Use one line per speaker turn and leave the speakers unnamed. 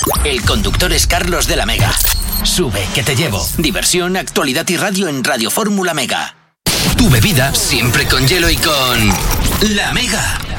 El conductor es Carlos de la Mega. Sube, que te llevo. Diversión, actualidad y radio en Radio Fórmula Mega. Tu bebida siempre con hielo y con La Mega.